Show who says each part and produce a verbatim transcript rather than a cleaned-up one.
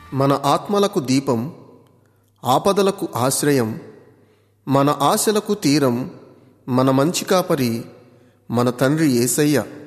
Speaker 1: మన ఆత్మలకు దీపం, ఆపదలకు ఆశ్రయం, మన ఆశలకు తీరం, మన మంచి కాపరి మన తండ్రి యేసయ్య.